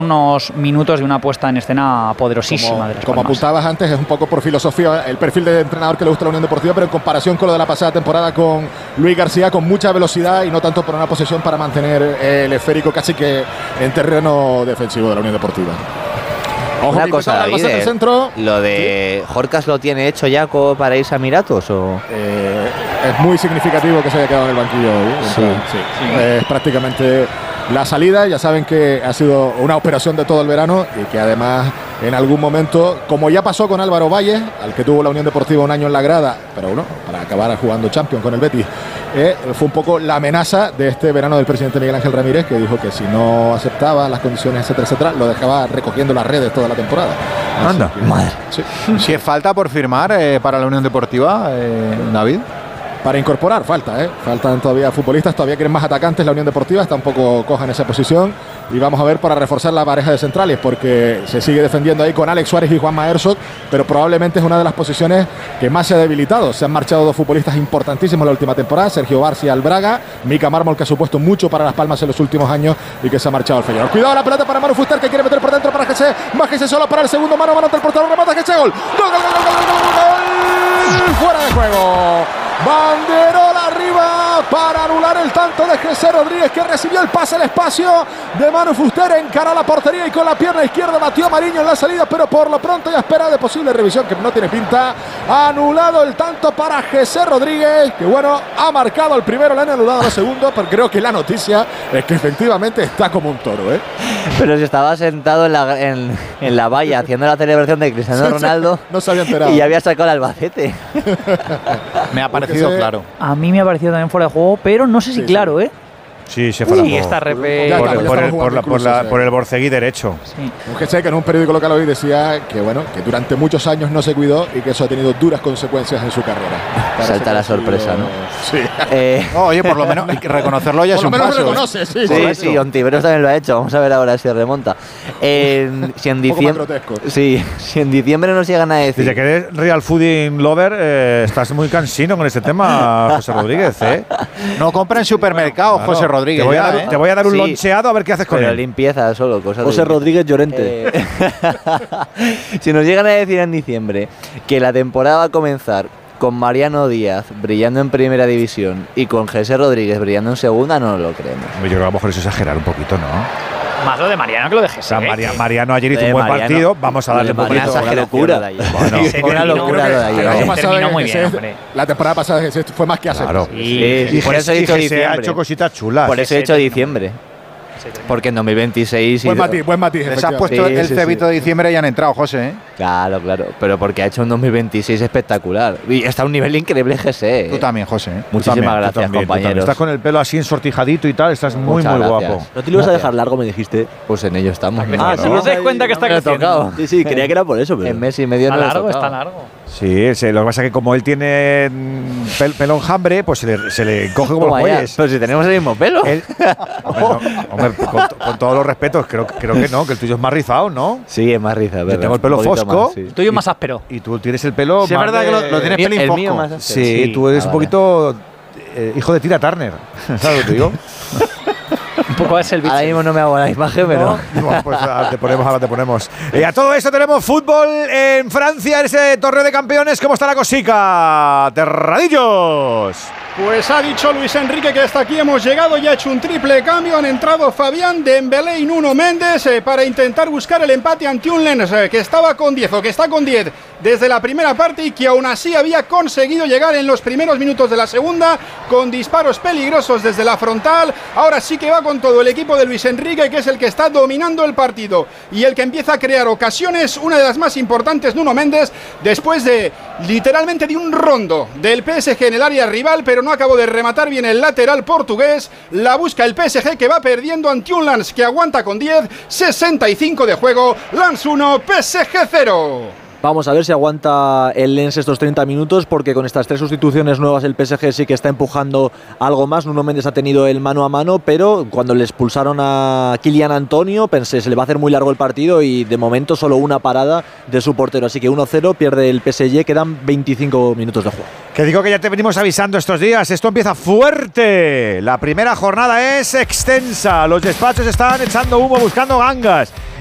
unos minutos de una puesta en escena poderosísima. Como apuntabas antes, es un poco por filosofía el perfil de entrenador que le gusta la Unión Deportiva, pero en comparación con lo de la pasada temporada con Luis García, con mucha velocidad y no tanto por una posesión para mantener el esférico casi que en terreno defensivo de la Unión Deportiva. Ojo, una cosa, David, ¿lo de Jorcas lo tiene hecho ya para irse a Emiratos? ¿O? Es muy significativo que se haya quedado en el banquillo hoy. Sí. Es prácticamente la salida. Ya saben que ha sido una operación de todo el verano y que además en algún momento, como ya pasó con Álvaro Valles, al que tuvo la Unión Deportiva un año en la grada, pero bueno, para acabar jugando Champions con el Betis, fue un poco la amenaza de este verano del presidente Miguel Ángel Ramírez, que dijo que si no aceptaba las condiciones, etcétera, etcétera, lo dejaba recogiendo las redes toda la temporada. Anda, madre. Sí. Si es falta por firmar para la Unión Deportiva, David. Para incorporar, faltan todavía futbolistas, todavía quieren más atacantes. La Unión Deportiva está un poco coja en esa posición y vamos a ver para reforzar la pareja de centrales, porque se sigue defendiendo ahí con Alex Suárez y Juanma Herzog, pero probablemente es una de las posiciones que más se ha debilitado. Se han marchado dos futbolistas importantísimos la última temporada, Sergio Barcia al Braga, Mika Mármol, que ha supuesto mucho para Las Palmas en los últimos años y que se ha marchado al Feyenoord. Cuidado la pelota para Manu Fuster, que quiere meter por dentro para Jesse, más Jesse solo para el segundo, mano ante el portero, remata Jesse, gol, fuera de juego. Banderola arriba para anular el tanto de Jesse Rodríguez, que recibió el pase al espacio de Manu Fuster, encaró la portería y con la pierna izquierda batió a Mariño en la salida, pero por lo pronto ya espera de posible revisión, que no tiene pinta. Anulado el tanto para Jesse Rodríguez, que bueno, ha marcado el primero, le han anulado el segundo, pero creo que la noticia es que efectivamente está como un toro, Pero si estaba sentado en la valla haciendo la celebración de Cristiano Ronaldo, no se había enterado. Y ya había sacado el Albacete. Me ha parecido claro. A mí me ha parecido también fuera de juego, pero no sé si claro, Sí, se fuera de juego. Está por el Borcegui derecho. Sí. Aunque sé que en un periódico local hoy decía que bueno, que durante muchos años no se cuidó y que eso ha tenido duras consecuencias en su carrera. Salta la sorpresa, ¿no? Sí. No, oye, por lo menos reconocerlo ya es un paso. Por lo menos reconoce, sí, Ontiveros también lo ha hecho. Vamos a ver ahora si remonta. Si en diciembre nos llegan a decir... Desde que eres real fooding lover, estás muy cansino con este tema, José Rodríguez, No compra en supermercado, claro. José Rodríguez. Te voy a dar un loncheado a ver qué haces con él. Limpieza solo, cosas José Rodríguez Llorente. Si nos llegan a decir en diciembre que la temporada va a comenzar con Mariano Díaz brillando en primera división y con Jesse Rodríguez brillando en segunda, no lo creemos. Yo creo que a lo mejor es exagerar un poquito, ¿no? Más lo de Mariano que lo de Jesse. Mariano ayer hizo un buen partido. Vamos a darle un poquito. Una locura. Una locura lo de ayer. Terminó muy bien, hombre. La temporada pasada fue más que hacer. Claro. Y por eso he dicho diciembre. Ha hecho cositas chulas. Por eso he dicho diciembre. Porque en 2026... Buen matiz. Les has puesto el cebito de diciembre y han entrado, José, Claro. Pero porque ha hecho un 2026 espectacular. Y está a un nivel increíble, Jesse. Tú también, José. Muchísimas gracias, compañeros. Estás con el pelo así ensortijadito y tal, estás muy guapo. ¿No te lo ibas a dejar largo, me dijiste? Pues en ello estamos. Si no te das cuenta que está creciendo. Sí, creía que era por eso. Pero en mes y medio está largo. Sí, lo que pasa es que como él tiene pelo enjambre, pues se le coge como los bueyes. Pero si tenemos el mismo pelo. Hombre, con todos los respetos, creo que no, que el tuyo es más rizado, ¿no? Sí, es más rizado. Yo tengo el pelo fosco. El tuyo es más áspero. Y tú tienes el pelo sí, más es verdad que lo tienes pelín fosco. Mío más áspero. Sí, tú eres un poquito hijo de Tina Turner. ¿Sabes lo que te digo? Un poco es el bicho. Ahora mismo no me hago la imagen, pero... No, pues ahora te ponemos. Y a todo esto tenemos fútbol en Francia, en ese torneo de campeones. ¿Cómo está la cosica? Terradillos. Pues ha dicho Luis Enrique que hasta aquí hemos llegado y ha hecho un triple cambio. Han entrado Fabián, Dembélé y Nuno Méndez para intentar buscar el empate ante un Lens que estaba con 10 o que está con 10 desde la primera parte y que aún así había conseguido llegar en los primeros minutos de la segunda con disparos peligrosos desde la frontal. Ahora sí que va con todo el equipo de Luis Enrique, que es el que está dominando el partido y el que empieza a crear ocasiones. Una de las más importantes, Nuno Méndez, después de literalmente de un rondo del PSG en el área rival, pero no acabó de rematar bien el lateral portugués. La busca el PSG, que va perdiendo ante un Lens que aguanta con 10, 65 de juego. Lens 1, PSG 0. Vamos a ver si aguanta el Lens estos 30 minutos, porque con estas 3 sustituciones nuevas el PSG sí que está empujando algo más. Nuno Méndez ha tenido el mano a mano, pero cuando le expulsaron a Kylian Antonio pensé, se le va a hacer muy largo el partido, y de momento solo una parada de su portero. Así que 1-0, pierde el PSG, quedan 25 minutos de juego. Que digo que ya te venimos avisando estos días, esto empieza fuerte. La primera jornada es extensa, los despachos están echando humo buscando gangas.